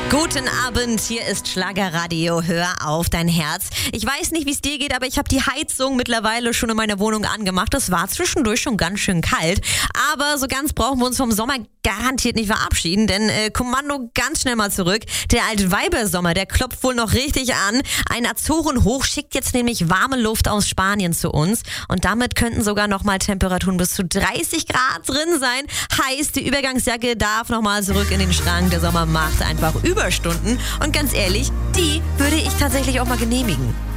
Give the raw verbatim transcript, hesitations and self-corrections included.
Guten Abend, hier ist Schlagerradio, hör auf dein Herz. Ich weiß nicht, wie es dir geht, aber ich habe die Heizung mittlerweile schon in meiner Wohnung angemacht. Das war zwischendurch schon ganz schön kalt, aber so ganz brauchen wir uns vom Sommer garantiert nicht verabschieden, denn äh, Kommando ganz schnell mal zurück. Der Altweibersommer, der klopft wohl noch richtig an. Ein Azorenhoch schickt jetzt nämlich warme Luft aus Spanien zu uns und damit könnten sogar nochmal Temperaturen bis zu dreißig Grad drin sein. Heißt, die Übergangsjacke darf nochmal zurück in den Schrank. Der Sommer macht einfach Überstunden und ganz ehrlich, die würde ich tatsächlich auch mal genehmigen.